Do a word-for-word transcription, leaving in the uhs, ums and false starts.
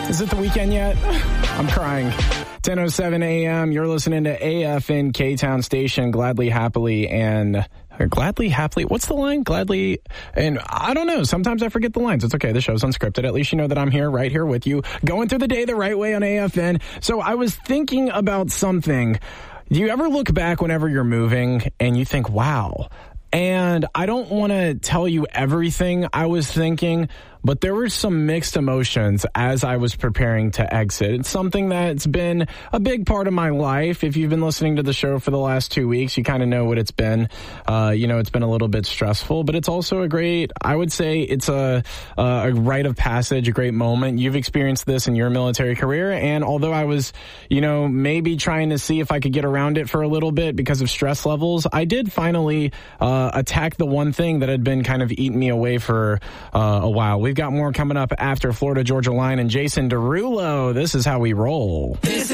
Is it the weekend yet? I'm crying. ten oh seven a.m. You're listening to A F N K-Town Station, Gladly, Happily, and... Or Gladly, Happily. What's the line? Gladly, and I don't know. Sometimes I forget the lines. It's okay. The show's unscripted. At least you know that I'm here, right here with you, going through the day the right way on A F N. So I was thinking about something. Do you ever look back whenever you're moving and you think, wow? And I don't want to tell you everything I was thinking, but there were some mixed emotions as I was preparing to exit. It's something that's been a big part of my life. If you've been listening to the show for the last two weeks, you kind of know what it's been. Uh, you know, it's been a little bit stressful, but it's also a great, I would say it's a, a rite of passage, a great moment. You've experienced this in your military career. And although I was, you know, maybe trying to see if I could get around it for a little bit because of stress levels, I did finally uh, attack the one thing that had been kind of eating me away for uh, a while. We've got more coming up after Florida Georgia Line and Jason Derulo. This is how we roll. This